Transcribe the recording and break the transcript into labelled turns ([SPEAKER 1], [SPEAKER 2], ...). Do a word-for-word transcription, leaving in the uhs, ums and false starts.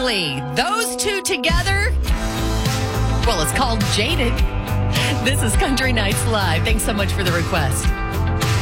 [SPEAKER 1] Lee. Those two together, well, it's called Jaded. This is Country Nights Live. Thanks so much for the request.